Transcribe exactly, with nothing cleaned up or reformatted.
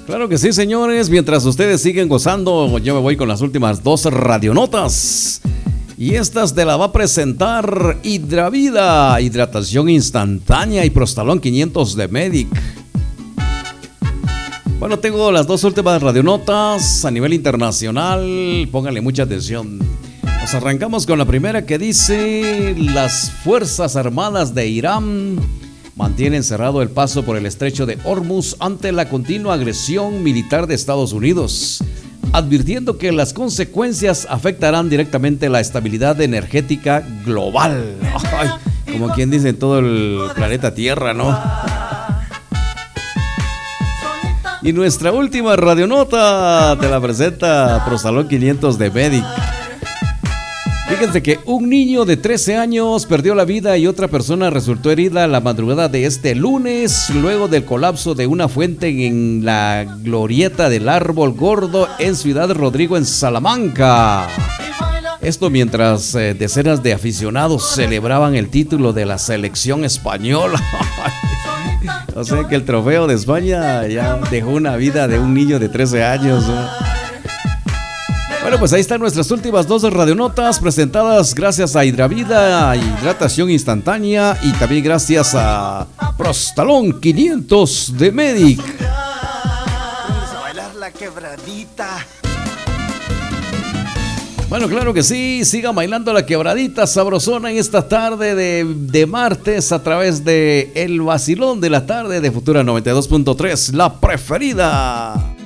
Claro que sí, señores. Mientras ustedes siguen gozando, yo me voy con las últimas dos radionotas. Y estas te la va a presentar Hidravida, hidratación instantánea y Prostalón quinientos de Medic. Bueno, tengo las dos últimas radionotas a nivel internacional. Pónganle mucha atención. Nos arrancamos con la primera que dice: las Fuerzas Armadas de Irán mantienen cerrado el paso por el estrecho de Hormuz ante la continua agresión militar de Estados Unidos, advirtiendo que las consecuencias afectarán directamente la estabilidad energética global. Ay, como quien dice, en todo el planeta Tierra, ¿no? Y nuestra última radionota te la presenta Prostalón quinientos de Medic. Fíjense que un niño de trece años perdió la vida y otra persona resultó herida la madrugada de este lunes luego del colapso de una fuente en la glorieta del Árbol Gordo en Ciudad Rodrigo, en Salamanca. Esto mientras eh, decenas de aficionados celebraban el título de la selección española. O sea que el trofeo de España ya dejó una vida de un niño de trece años, ¿no? Bueno, pues ahí están nuestras últimas dos radionotas presentadas gracias a Hidravida, hidratación instantánea, y también gracias a Prostalón quinientos de Medic. Vamos a bailar la quebradita. Bueno, claro que sí, sigan bailando la quebradita sabrosona en esta tarde de, de martes a través de El Vacilón de la Tarde de Futura noventa y dos punto tres, la preferida.